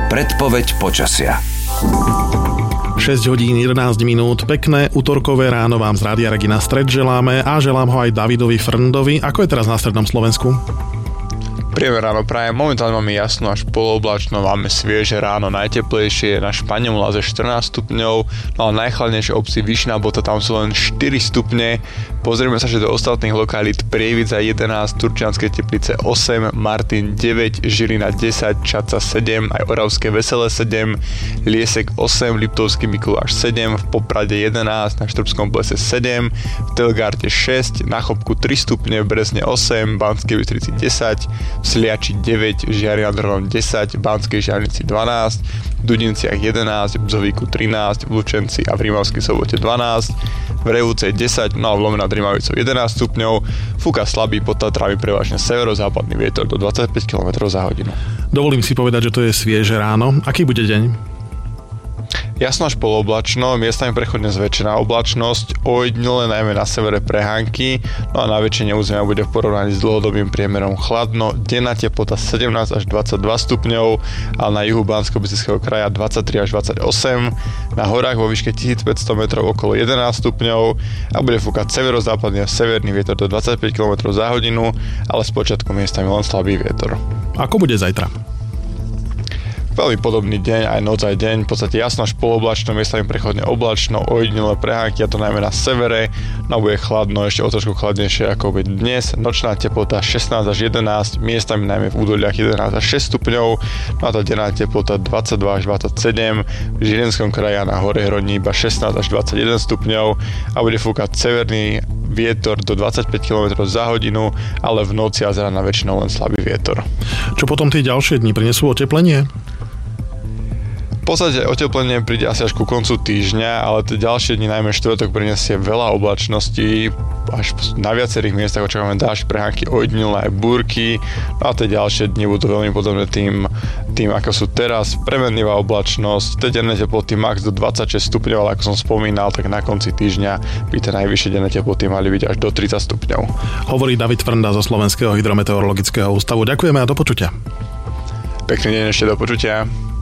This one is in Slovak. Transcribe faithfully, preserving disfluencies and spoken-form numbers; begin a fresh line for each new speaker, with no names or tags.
Predpoveď počasia.
šesť hodín jedenásť minút, pekné utorkové ráno vám z Rádia Regina Stred želáme a želám ho aj Davidovi Frndovi. Ako je teraz na strednom Slovensku?
Príjemné ráno prajem, momentálne máme jasno až poloblačno, máme svieže ráno, najteplejšie na Španielu láze štrnásť stupňov, no a najchladnejšie obci Vyšná Bota, tam sú len štyri stupne. Pozrieme sa, že do ostatných lokalít: Prievidza jedenásť, Turčianske Teplice osem, Martin deväť, Žilina desať, Čadca sedem, aj Oravské Veselé sedem, Liesek osem, Liptovský Mikuláš sedem, v Poprade jedenásť, na Štrbskom Plese sedem, v Telgarte šesť, na Chopku tri stupne, v Brezne osem, Banskej Bystrici desať, Sliači deväť, Žiari nad Hronom desať, Banskej Žiarnici dvanásť, v Dudinciach jedenásť, v Bzovíku trinásť, v Lučenci a v Rimavskej Sobote dvanásť, v Revúcej desať, no a v Lome nad Rimavicou jedenásť stupňov, fúka slabý pod Tatrami prevažne severozápadný vietor do dvadsaťpäť kilometrov za hodinu.
Dovolím si povedať, že to je svieže ráno. Aký bude deň?
Jasno až poloblačno, miestami prechodne zväčšená oblačnosť, ojedinele najmä na severe prehánky, no a na väčšine územia bude v porovnaní s dlhodobým priemerom chladno, denná teplota sedemnásť až dvadsaťdva stupňov, ale na juhu Banskobystrického kraja dvadsaťtri až dvadsaťosem, na horách vo výške tisícpäťsto metrov okolo jedenásť stupňov a bude fúkať severozápadný a severný vietor do dvadsaťpäť kilometrov za hodinu, ale spočiatku miestami len slabý vietor.
Ako bude zajtra?
Veľmi podobný deň, aj noc, aj deň, v podstate jasno až poloblačno, miestami prechodne oblačno, ojedinelé prehánky, a to najmä na severe, no bude chladno, ešte o trošku chladnejšie ako bude dnes, nočná teplota šestnásť až jedenásť, miestami najmä v údoliach jedenásť až šesť stupňov, no a tá denná teplota dvadsaťdva až dvadsaťsedem, v Žilinskom kraji a na hore Hroní iba šestnásť až dvadsaťjeden stupňov a bude fúkať severný vietor do dvadsaťpäť kilometrov za hodinu, ale v noci a z rána väčšinou len slabý vietor.
Čo potom tie ďalšie dni prinesú oteplenie?
V podstate oteplenie príde asi až ku koncu týždňa, ale tie ďalšie dni, najmä štvrtok, prinesie veľa oblačností, až na viacerých miestach očakávame dážď, prehánky, ojedinelé aj búrky, no a tie ďalšie dni budú veľmi podobné tým, tým ako sú teraz, premennivá oblačnosť, tie denné teploty max do dvadsaťšesť stupňov, ale ako som spomínal, tak na konci týždňa by tie najvyššie denné teploty mali byť až do tridsať stupňov.
Hovorí David Frnda zo Slovenského hydrometeorologického ústavu. Ďakujeme a do počutia.
Pekný deň, ešte do počutia.